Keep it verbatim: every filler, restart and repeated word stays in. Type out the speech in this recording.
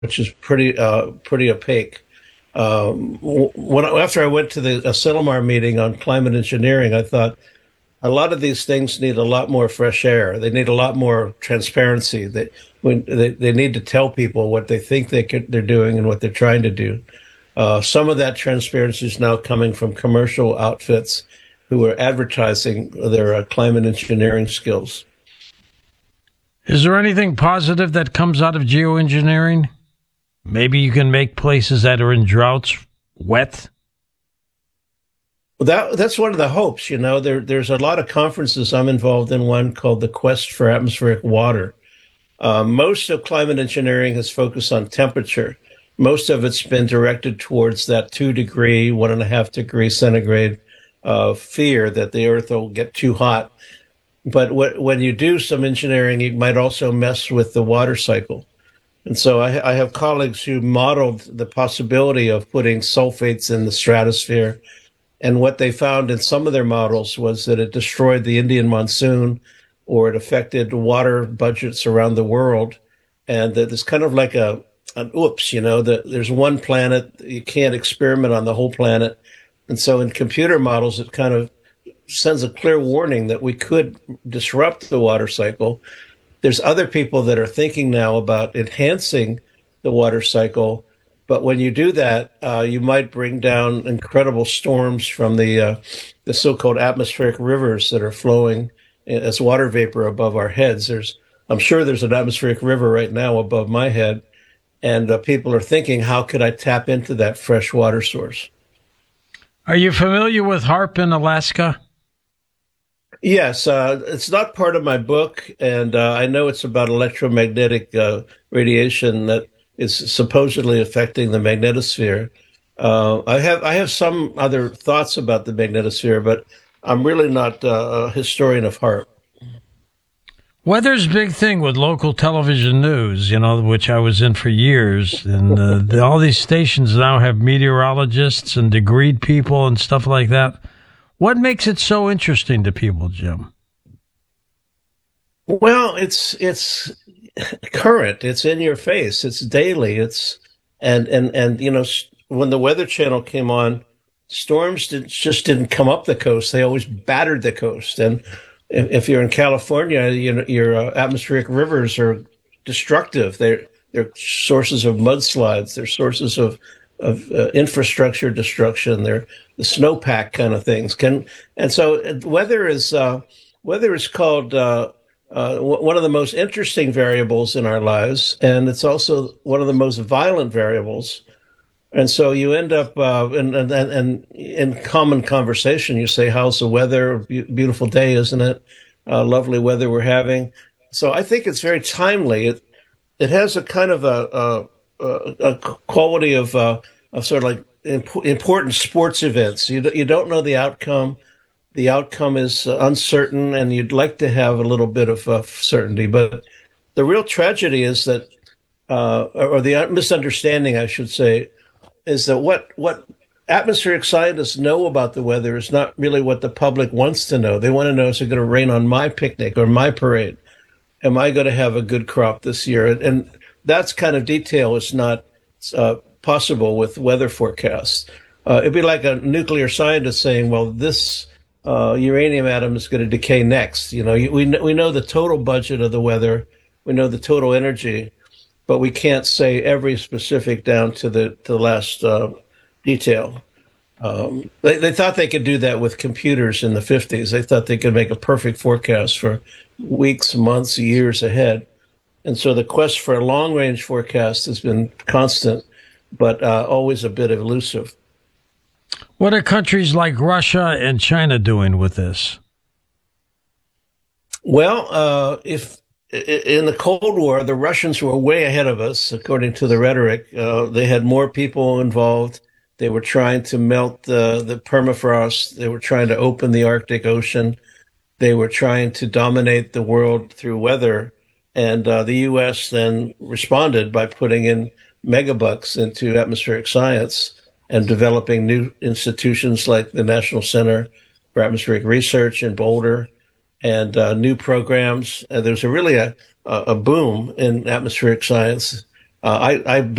which is pretty uh, pretty opaque. Um, when after I went to the Asilomar meeting on climate engineering, I thought a lot of these things need a lot more fresh air. They need a lot more transparency. They when they, they need to tell people what they think they could, they're doing and what they're trying to do. Uh, some of that transparency is now coming from commercial outfits who are advertising their uh, climate engineering skills. Is there anything positive that comes out of geoengineering? Maybe you can make places that are in droughts wet. Well, that that's one of the hopes. You know, there there's a lot of conferences. I'm involved in one called the Quest for Atmospheric Water. Uh, most of climate engineering has focused on temperature. Most of it's been directed towards that two degree, one and a half degree centigrade uh, fear that the Earth will get too hot. But what, when you do some engineering, you might also mess with the water cycle. And so I, I have colleagues who modeled the possibility of putting sulfates in the stratosphere. And what they found in some of their models was that it destroyed the Indian monsoon, or it affected water budgets around the world. And that it's kind of like a an oops, you know, that there's one planet, you can't experiment on the whole planet. And so in computer models, it kind of sends a clear warning that we could disrupt the water cycle. There's other people that are thinking now about enhancing the water cycle. But when you do that, uh, you might bring down incredible storms from the uh, the so-called atmospheric rivers that are flowing as water vapor above our heads. There's, I'm sure there's an atmospheric river right now above my head. And uh, people are thinking, how could I tap into that fresh water source? Are you familiar with HAARP in Alaska? Yes, uh, it's not part of my book, and uh, I know it's about electromagnetic uh, radiation that is supposedly affecting the magnetosphere. Uh, I have I have some other thoughts about the magnetosphere, but I'm really not uh, a historian of HAARP. Weather's a big thing with local television news, you know, which I was in for years. And uh, the, all these stations now have meteorologists and degreed people and stuff like that. What makes it so interesting to people, Jim? Well, it's it's current. It's in your face. It's daily. It's and and and you know, when the Weather Channel came on, storms did, just didn't come up the coast. They always battered the coast. And if you're in California, you know, your uh, atmospheric rivers are destructive. They're they're sources of mudslides. They're sources of of uh, infrastructure destruction. They're the snowpack kind of things. Can and so weather is uh, weather is called uh, uh, w- one of the most interesting variables in our lives, and it's also one of the most violent variables. And so you end up, uh, and, and, and in common conversation, you say, how's the weather? Be- beautiful day, isn't it? Uh, lovely weather we're having. So I think it's very timely. It it has a kind of a, a, a quality of, uh, of sort of like imp- important sports events. You, you don't know the outcome. The outcome is uh, uncertain, and you'd like to have a little bit of uh, certainty. But the real tragedy is that, uh, or the misunderstanding, I should say, is that what what atmospheric scientists know about the weather is not really what the public wants to know. They want to know, is it going to rain on my picnic or my parade? Am I going to have a good crop this year? And, and that kind of detail is not uh, possible with weather forecasts. Uh, it'd be like a nuclear scientist saying, well, this uh, uranium atom is going to decay next. You know, we, we know the total budget of the weather. We know the total energy, but we can't say every specific down to the to the last uh, detail. Um, they, they thought they could do that with computers in the fifties. They thought they could make a perfect forecast for weeks, months, years ahead. And so the quest for a long-range forecast has been constant, but uh, always a bit elusive. What are countries like Russia and China doing with this? Well, uh, if in the Cold War, the Russians were way ahead of us, according to the rhetoric. Uh, they had more people involved. They were trying to melt the, the permafrost. They were trying to open the Arctic Ocean. They were trying to dominate the world through weather. And uh, the U S then responded by putting in megabucks into atmospheric science and developing new institutions like the National Center for Atmospheric Research in Boulder, and uh, new programs. Uh, there's a really a, a boom in atmospheric science. Uh, I, I